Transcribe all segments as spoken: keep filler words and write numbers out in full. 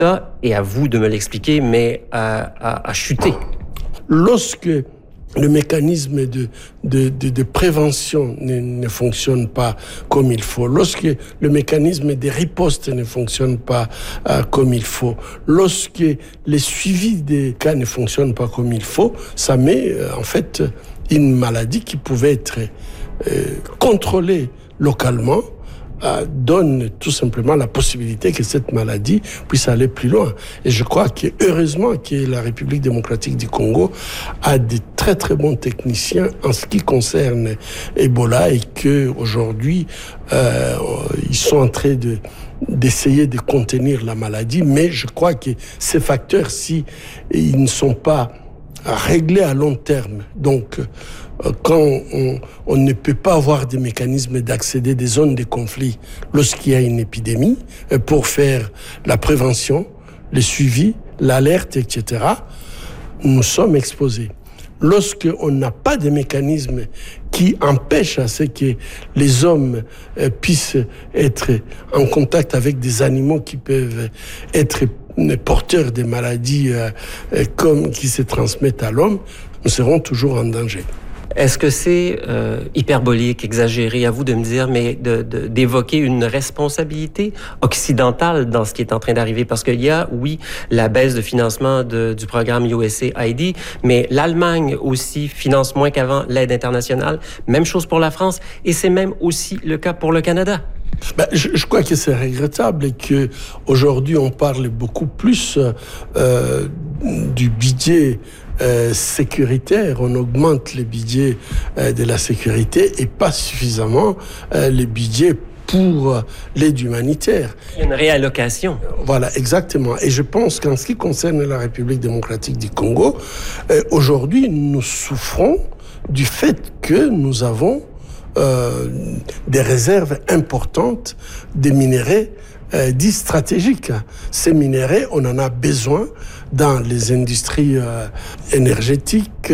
Ça, et à vous de me l'expliquer, mais a, a, a chuté. Lorsque le mécanisme de, de, de, de prévention ne, ne fonctionne pas comme il faut, lorsque le mécanisme de riposte ne fonctionne pas euh, comme il faut, lorsque le suivi des cas ne fonctionne pas comme il faut, ça met euh, en fait une maladie qui pouvait être euh, contrôlée localement, Euh, donne tout simplement la possibilité que cette maladie puisse aller plus loin. Et je crois que heureusement que la République démocratique du Congo a de très très bons techniciens en ce qui concerne Ebola et que aujourd'hui euh, ils sont en train de d'essayer de contenir la maladie. Mais je crois que ces facteurs, si ils ne sont pas réglés à long terme, donc quand on, on ne peut pas avoir des mécanismes d'accéder des zones de conflit lorsqu'il y a une épidémie pour faire la prévention, le suivi, l'alerte, et cetera, nous sommes exposés. Lorsqu'on n'a pas de mécanismes qui empêchent à ce que les hommes puissent être en contact avec des animaux qui peuvent être porteurs de maladies comme qui se transmettent à l'homme, nous serons toujours en danger. Est-ce que c'est euh, hyperbolique, exagéré, à vous de me dire, mais de, de, d'évoquer une responsabilité occidentale dans ce qui est en train d'arriver? Parce qu'il y a, oui, la baisse de financement de, du programme U S A I D, mais l'Allemagne aussi finance moins qu'avant l'aide internationale. Même chose pour la France, et c'est même aussi le cas pour le Canada. Ben, je, je crois que c'est regrettable et que aujourd'hui on parle beaucoup plus euh, du budget Euh, sécuritaire, on augmente les budgets euh, de la sécurité et pas suffisamment euh, les budgets pour euh, l'aide humanitaire. Il y a une réallocation. Voilà, exactement. Et je pense qu'en ce qui concerne la République démocratique du Congo, euh, aujourd'hui, nous souffrons du fait que nous avons euh, des réserves importantes de minerais euh, dits stratégiques. Ces minerais, on en a besoin dans les industries euh, énergétiques,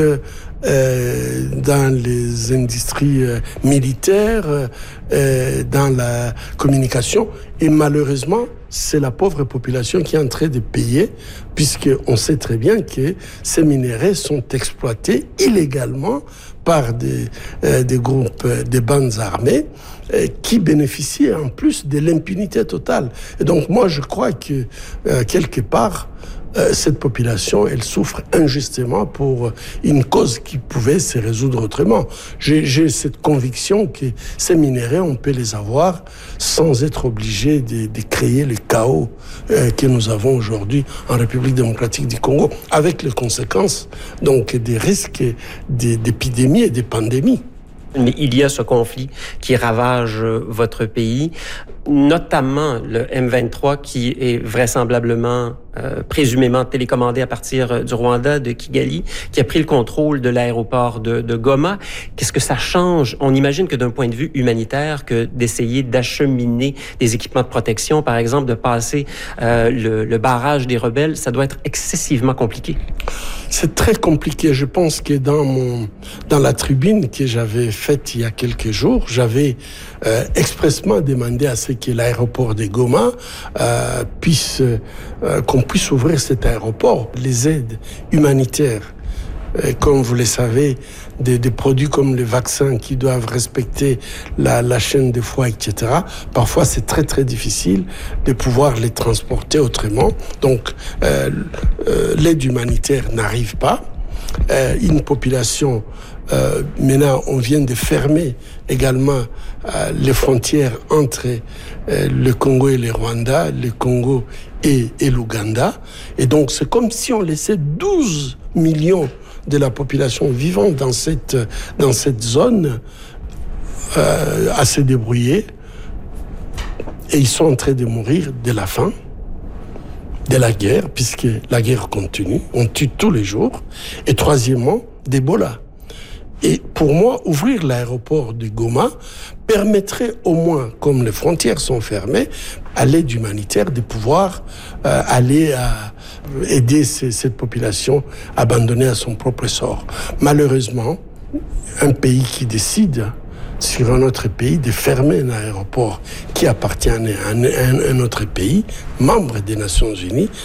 euh, dans les industries euh, militaires, euh, dans la communication. Et malheureusement, c'est la pauvre population qui est en train de payer, puisqu'on sait très bien que ces minerais sont exploités illégalement par des, euh, des groupes, euh, des bandes armées, euh, qui bénéficient en plus de l'impunité totale. Et donc moi, je crois que, euh, quelque part, Euh, cette population, elle souffre injustement pour une cause qui pouvait se résoudre autrement. J'ai, j'ai cette conviction que ces minerais, on peut les avoir sans être obligé de, de créer le chaos euh, que nous avons aujourd'hui en République démocratique du Congo, avec les conséquences donc des risques d'épidémies et de pandémies. Mais il y a ce conflit qui ravage votre pays, notamment le M vingt-trois qui est vraisemblablement, euh, présumément télécommandé à partir du Rwanda, de Kigali, qui a pris le contrôle de l'aéroport de, de Goma. Qu'est-ce que ça change? On imagine que d'un point de vue humanitaire, que d'essayer d'acheminer des équipements de protection, par exemple, de passer euh, le, le barrage des rebelles, ça doit être excessivement compliqué. C'est très compliqué. Je pense que dans mon, dans la tribune que j'avais faite il y a quelques jours, j'avais euh, expressément demandé à ce que l'aéroport de Goma euh, puisse, euh, qu'on puisse ouvrir cet aéroport. Les aides humanitaires, euh, comme vous le savez, des, des produits comme les vaccins qui doivent respecter la, la chaîne de froid, et cetera. Parfois, c'est très très difficile de pouvoir les transporter autrement. Donc, euh, euh, l'aide humanitaire n'arrive pas. Euh, une population, euh, maintenant, on vient de fermer également euh, les frontières entre euh, le Congo et le Rwanda, le Congo et, et l'Ouganda. Et donc, c'est comme si on laissait douze millions de la population vivant dans cette, dans cette zone euh, à se débrouiller. Et ils sont en train de mourir de la faim, de la guerre, puisque la guerre continue. On tue tous les jours. Et troisièmement, d'Ebola. Et pour moi, ouvrir l'aéroport de Goma permettrait au moins, comme les frontières sont fermées, à l'aide humanitaire de pouvoir euh, aller à aider ces, cette population abandonnée à son propre sort. Malheureusement, un pays qui décide sur un autre pays de fermer un aéroport qui appartient à un, un, un autre pays, membre des Nations Unies,